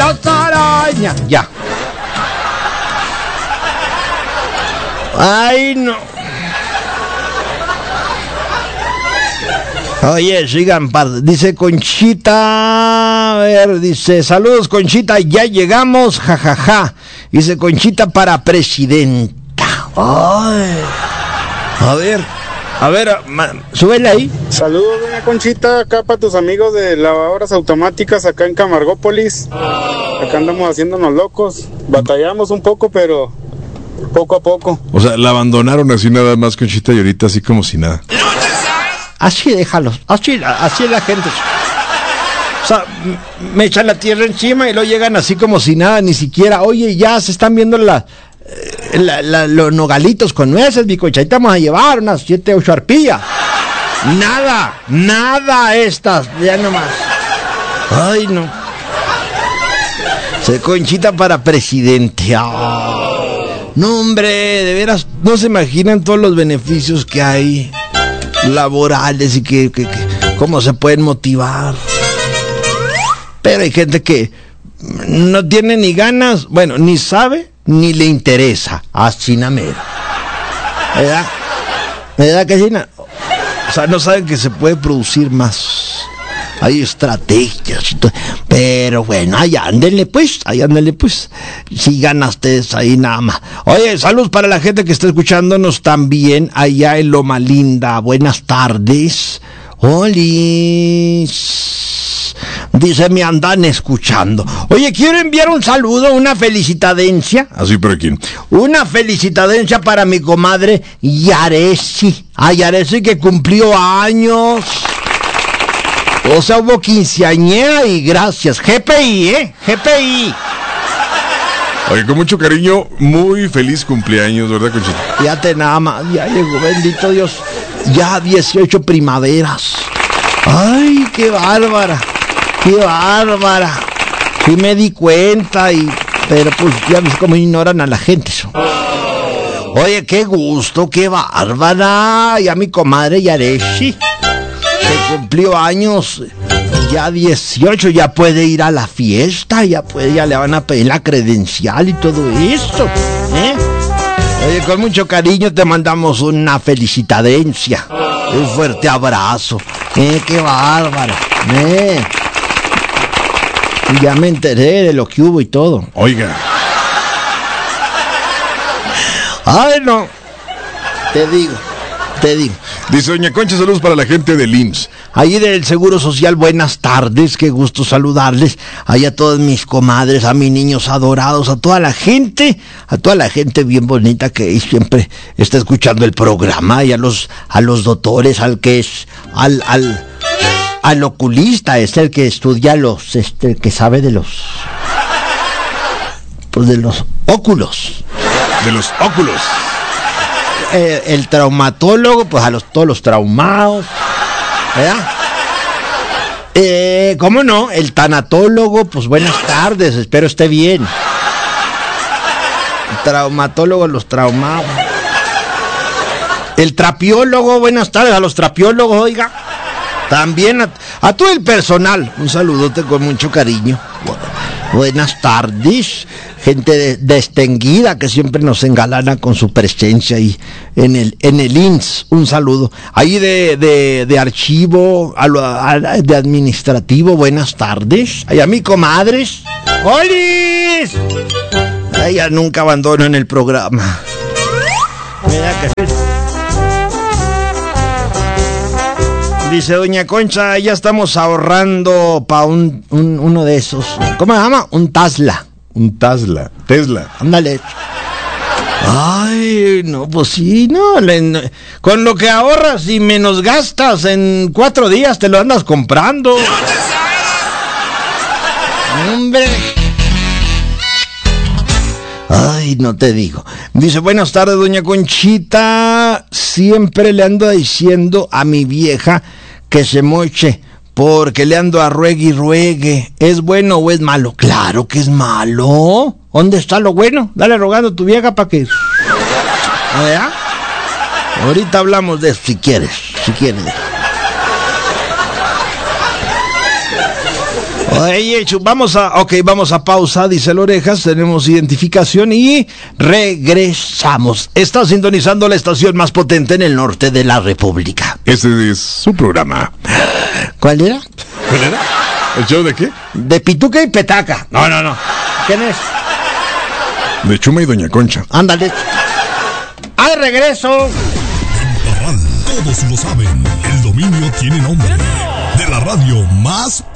las arañas. Ya. Ay, no. Oye, sigan, dice Conchita, a ver, dice, saludos Conchita, ya llegamos, jajaja. Dice Conchita para presidenta. Ay. A ver, súbele ahí. Saludos, doña Conchita, acá para tus amigos de lavadoras automáticas acá en Camargópolis. Acá andamos haciéndonos locos, batallamos un poco, pero poco a poco. O sea, la abandonaron así nada más, Conchita, y ahorita así como si nada. Así déjalos, así es la gente. O sea, me echan la tierra encima y luego llegan así como si nada, ni siquiera. Oye, ya se están viendo los nogalitos con nueces, mi Concha. Ahí te vamos a llevar unas 7 o 8 arpillas. Nada estas, ya nomás. Ay, no. Se Conchita para presidente. No, hombre, de veras, no se imaginan todos los beneficios que hay laborales y que cómo se pueden motivar. Pero hay gente que no tiene ni ganas, bueno, ni sabe, ni le interesa. Así namero. ¿Verdad que sí? O sea, no saben que se puede producir más. Hay estrategias y todo. Pero bueno, ahí ándenle pues. Sigan ustedes ahí nada más. Oye, saludos para la gente que está escuchándonos también allá en Loma Linda. Buenas tardes. Olis. Dice, me andan escuchando. Oye, quiero enviar un saludo, una felicitadencia. ¿Así por quién? Una felicitadencia para mi comadre Yaresi. Yaresi que cumplió años. O sea, hubo quinceañera y gracias. GPI, GPI. Oye, con mucho cariño, muy feliz cumpleaños, ¿verdad, Conchita? Fíjate nada más, ya llegó, bendito Dios. Ya 18 primaveras. Ay, qué bárbara. Sí me di cuenta pero pues ya ves cómo ignoran a la gente eso. Oye, qué gusto, qué bárbara. Ya mi comadre Yareshi que cumplió años, ya 18, ya puede ir a la fiesta, ya le van a pedir la credencial y todo eso, Oye, con mucho cariño te mandamos una felicitadencia, un fuerte abrazo, qué bárbaro, ya me enteré de lo que hubo y todo. Oiga. Ay, no, te digo. Dice doña Concha, saludos para la gente del IMSS. Ahí del Seguro Social, buenas tardes, qué gusto saludarles. Ahí a todas mis comadres, a mis niños adorados, a toda la gente bien bonita que siempre está escuchando el programa, y a los doctores, al oculista, el que estudia el que sabe de los óculos. De los óculos. El traumatólogo, pues todos los traumados, ¿verdad? ¿Cómo no? El tanatólogo, pues buenas tardes, espero esté bien. El traumatólogo, los traumados. El trapiólogo, buenas tardes a los trapiólogos, oiga. También a todo el personal, un saludote con mucho cariño. Buenas tardes, gente distinguida que siempre nos engalana con su presencia ahí en el INS. Un saludo. Ahí de archivo, de administrativo, buenas tardes. Ahí a mi comadres. ¡Olis! Ella nunca abandonan el programa. Mira que... Dice doña Concha, ya estamos ahorrando para uno de esos. ¿Cómo se llama? Un Tesla. Tesla. Ándale. Ay, no, pues sí, no. Con lo que ahorras y menos gastas, en 4 días te lo andas comprando. Hombre. Ay, no te digo. Dice, buenas tardes, doña Conchita. Siempre le ando diciendo a mi vieja que se moche, porque le ando a ruegue. ¿Es bueno o es malo? Claro que es malo. ¿Dónde está lo bueno? Dale rogando a tu vieja para que... ¿verdad? Ahorita hablamos de eso si quieres. Oye, vamos a pausa, dice el Orejas, tenemos identificación y regresamos. Está sintonizando la estación más potente en el norte de la República. Ese es su programa. ¿Cuál era? ¿Cuál era? ¿El show de qué? De Pituca y Petaca. No. ¿Quién es? De Chuma y Doña Concha. Ándale. ¡Ay, regreso! En Parral, todos lo saben. El dominio tiene nombre. De la radio más